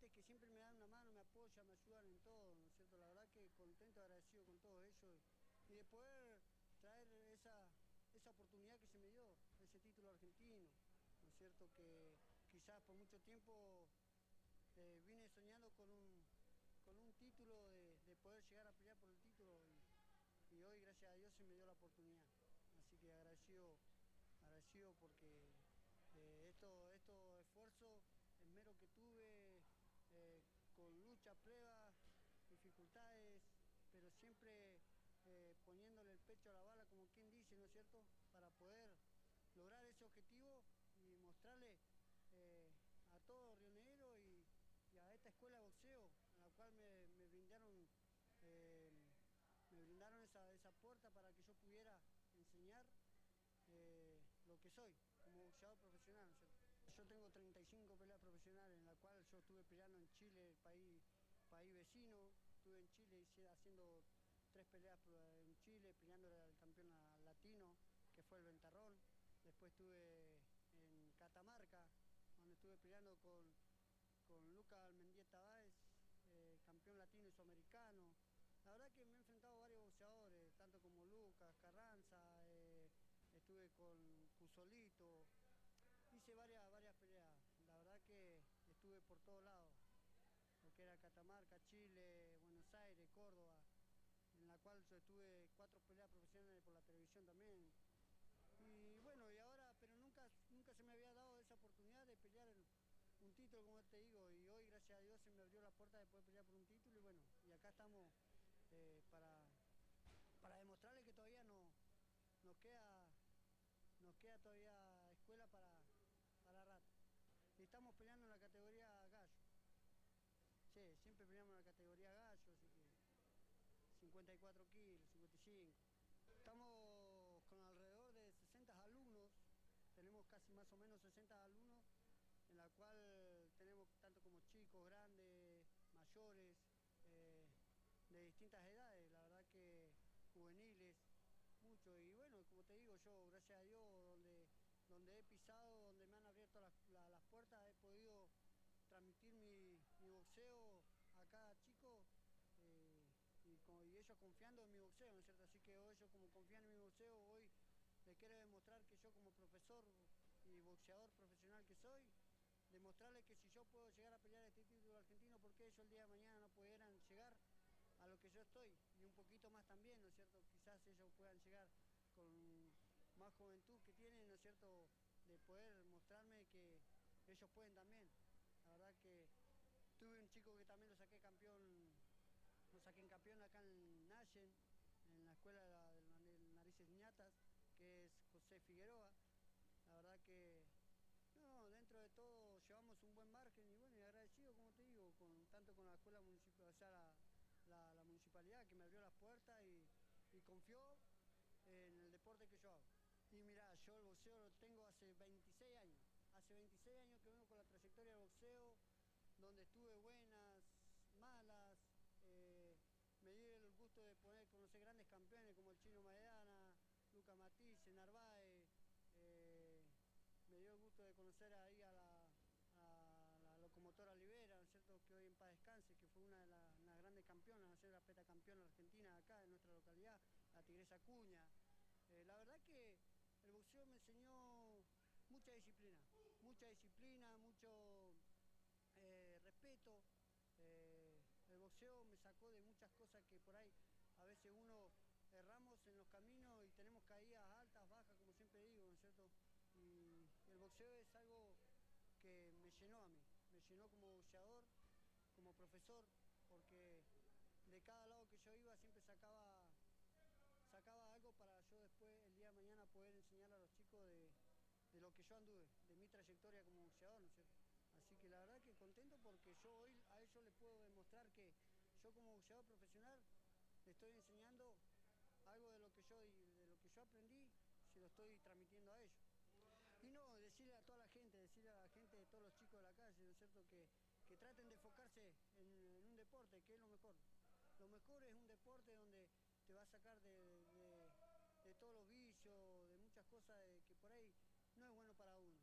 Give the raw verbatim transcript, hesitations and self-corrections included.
grandes que siempre me dan una mano, me apoyan, me ayudan en todo, ¿no es cierto? La verdad que contento, agradecido con todos ellos y de poder traer esa, esa oportunidad que se me dio, ese título argentino, ¿no es cierto? Que quizás por mucho tiempo eh, vine soñando con un, con un título, de, de poder llegar a pelear por el título y, y hoy, gracias a Dios, se me dio la oportunidad. Así que agradecido, agradecido porque eh, estos esto esfuerzos, el mero que tuve, eh, con lucha, pruebas, dificultades, pero siempre eh, poniéndole el pecho a la bala, como quien dice, ¿no es cierto?, para poder lograr ese objetivo y mostrarle eh, a todo Río Negro y, y a esta escuela de boxeo, en la cual me, me brindaron, eh, me brindaron esa, esa puerta para que yo pudiera enseñar eh, lo que soy como boxeador profesional, ¿no es cierto? Yo tengo treinta y cinco peleas profesionales, en la cual yo estuve peleando en Chile, el país, país vecino. Estuve en Chile haciendo tres peleas en Chile, peleándole al campeón latino, que fue el Ventarrón. Después estuve en Catamarca, donde estuve peleando con, con Lucas Almendieta Báez, eh, campeón latino y sudamericano. La verdad que me he enfrentado a varios boxeadores, tanto como Lucas, Carranza, eh, estuve con Cusolito. Hice varias, varias peleas, la verdad que estuve por todos lados, lo que era Catamarca, Chile, Buenos Aires, Córdoba, en la cual yo estuve cuatro peleas profesionales por la televisión también. Y bueno, y ahora, pero nunca, nunca se me había dado esa oportunidad de pelear el, un título, como te digo, y hoy, gracias a Dios, se me abrió la puerta de poder pelear por un título, y bueno, y acá estamos eh, para, para demostrarle que todavía no, nos queda... Nos queda todavía escuela para, para rato. Y estamos peleando en la categoría gallo. Sí, siempre peleamos en la categoría gallo, así que cincuenta y cuatro kilos, cincuenta y cinco. Estamos con alrededor de sesenta alumnos, tenemos casi más o menos sesenta alumnos, en la cual tenemos tanto como chicos, grandes, mayores, eh, de distintas edades, la verdad que juveniles. Mucho, y bueno, como te digo, yo, gracias a Dios, donde, donde he pisado, donde me han abierto las, la, las puertas, he podido transmitir mi, mi boxeo a cada chico eh, y, con, y ellos confiando en mi boxeo, ¿no es cierto? Así que ellos, como confían en mi boxeo, hoy les quiero demostrar que yo, como profesor y boxeador profesional que soy, demostrarles que si yo puedo llegar a pelear este título argentino, ¿por qué ellos el día de mañana no pudieran llegar a lo que yo estoy? Y un poquito más también, ¿no es cierto? Quizás ellos puedan llegar con más juventud que tienen, ¿no es cierto?, de poder mostrarme que ellos pueden también. La verdad que tuve un chico que también lo saqué campeón, lo saqué en campeón acá en Nayen, en la escuela de Narices Ñatas, que es José Figueroa. La verdad que no, dentro de todo llevamos un buen margen y bueno, y agradecido, como te digo, con, tanto con la escuela municipal, o sea, la, la, la municipalidad que me abrió las puertas y, y confió en el deporte que yo hago. Y mirá, yo el boxeo lo tengo hace veintiséis años. Hace veintiséis años que vengo con la trayectoria del boxeo, donde estuve buenas, malas. Eh, me di el gusto de poder conocer grandes campeones como el Chino Maidana, Lucas Matisse, Narváez. Eh, me dio el gusto de conocer ahí a la, a la locomotora Olivera, ¿no es cierto?, que hoy en paz descanse, que fue una de las, las grandes campeonas, ¿no es cierto?, la petacampeona argentina acá en nuestra localidad, la Tigresa Acuña. Eh, la verdad que el boxeo me enseñó mucha disciplina, mucha disciplina, mucho eh, respeto. Eh, el boxeo me sacó de muchas cosas que por ahí a veces uno erramos en los caminos y tenemos caídas altas, bajas, como siempre digo, ¿no es cierto? Y el boxeo es algo que me llenó a mí, me llenó como boxeador, como profesor, porque de cada lado que yo iba siempre sacaba, sacaba algo para yo después, el día de mañana, poder enseñar a los chicos de, de lo que yo anduve, de mi trayectoria como boxeador, ¿no es cierto? Así que la verdad que contento porque yo hoy a ellos les puedo demostrar que yo como boxeador profesional les estoy enseñando algo de lo que yo, de lo que yo aprendí, se lo estoy transmitiendo a ellos. Y no, decirle a toda la gente, decirle a la gente, de todos los chicos de la calle, ¿no es cierto?, que, que traten de enfocarse en, en un deporte, que es lo mejor. Lo mejor es un deporte donde te va a sacar de, de, de todos los vicios, de muchas cosas de, que por ahí no es bueno para uno.